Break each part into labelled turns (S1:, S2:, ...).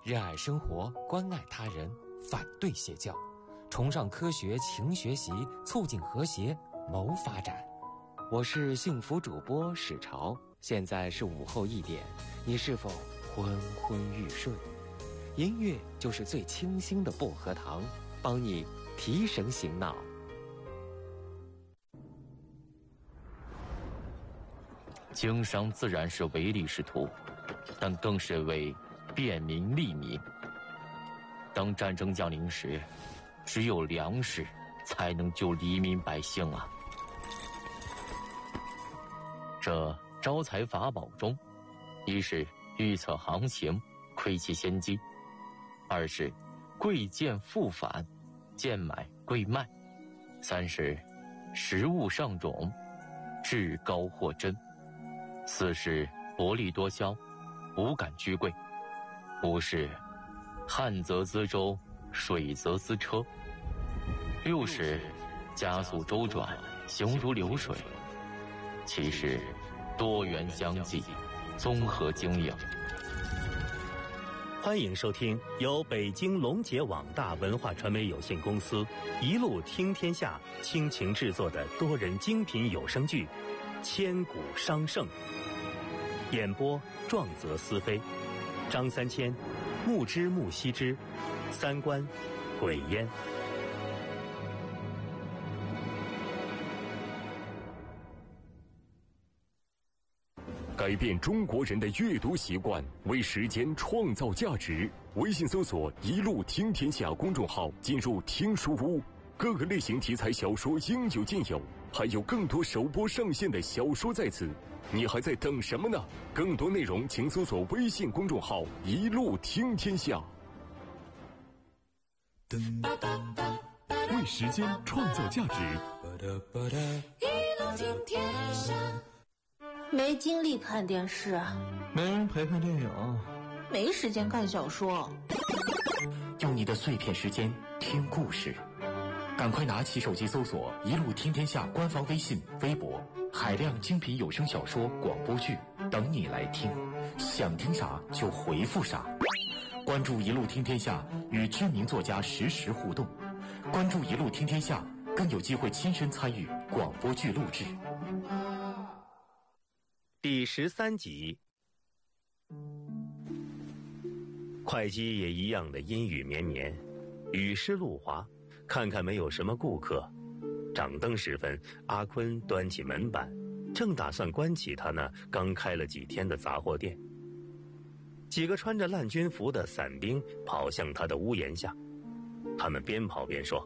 S1: 热爱生活，关爱他人，反对邪教，崇尚科学，勤学习，促进和谐，谋发展。我是幸福主播史潮，现在是午后1点，你是否昏昏欲睡？音乐就是最清新的薄荷糖，帮你提神醒脑。
S2: 经商自然是唯利是图，但更是为便民利民。当战争降临时，只有粮食才能救黎民百姓啊！这招财法宝中，一是预测行情，窥其先机；二是贵贱复返，贱买贵卖；三是食物上种，至高货真；四是薄利多销，无感居贵；五是旱则资舟，水则资车；六是加速周转，行如流水；七是多元相济，综合经营。
S3: 欢迎收听由北京龙杰网大文化传媒有限公司一路听天下倾情制作的多人精品有声剧《千古商圣》，演播壮则思飞，张三千、木之木西之，三观鬼烟。
S4: 改变中国人的阅读习惯，为时间创造价值。微信搜索“一路听天下”公众号，进入听书屋，各个类型题材小说应有尽有，还有更多首播上线的小说在此，你还在等什么呢？更多内容请搜索微信公众号“一路听天下”。为时间创造价值，
S5: 一路听天下。
S6: 没精力看电视，
S7: 没人陪看电影，
S6: 没时间看小说。
S8: 用你的碎片时间听故事，赶快拿起手机搜索“一路听天下”官方微信、微博，海量精品有声小说、广播剧等你来听，想听啥就回复啥。关注“一路听天下”，与知名作家实时互动。关注“一路听天下”，更有机会亲身参与广播剧录制。
S3: 第13集，会稽也一样的阴雨绵绵，雨湿路滑，看看没有什么顾客。掌灯时分，阿坤端起门板，正打算关起他那刚开了几天的杂货店。几个穿着烂军服的伞兵跑向他的屋檐下，他们边跑边说：“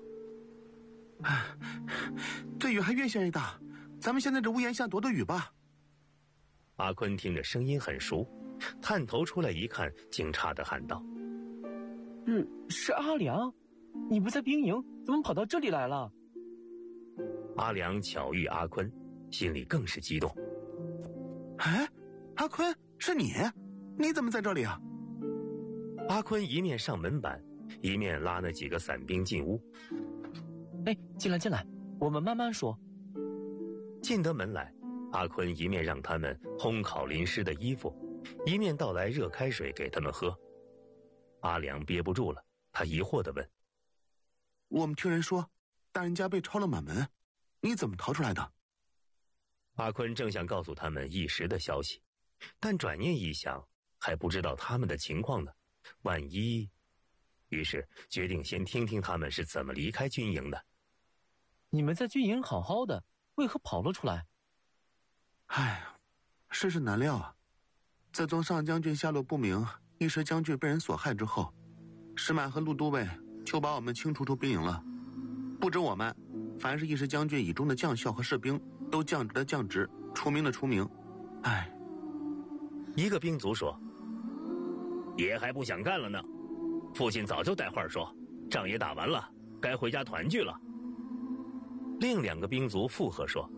S9: 这雨还越下越大，咱们先在这屋檐下躲躲雨吧。”
S3: 阿坤听着声音很熟，探头出来一看，惊诧地喊道：“
S7: 是阿良，你不在兵营，怎么跑到这里来了？”
S3: 阿良巧遇阿坤，心里更是激动。
S9: “哎，阿坤，是你？你怎么在这里啊？”
S3: 阿坤一面上门板，一面拉那几个伞兵进屋。
S7: “哎，进来，我们慢慢说。”
S3: 进得门来，阿坤一面让他们烘烤淋湿的衣服，一面倒来热开水给他们喝。阿良憋不住了，他疑惑地问：“
S9: 我们听人说，大人家被抄了满门，你怎么逃出来的？”
S3: 阿坤正想告诉他们一时的消息，但转念一想，还不知道他们的情况呢，万一……于是决定先听听他们是怎么离开军营的。
S7: “你们在军营好好的，为何跑了出来？”“
S9: 哎，世事难料啊！自从上将军下落不明，一时将军被人所害之后，石满和陆都尉就把我们清除出兵营了。不止我们，凡是一时将军以中的将校和士兵，都降职的降职，除名的除名。哎。”
S3: 一个兵卒说：“爷还不想干了呢，父亲早就带话说，仗也打完了，该回家团聚了。”另两个兵卒附和说：“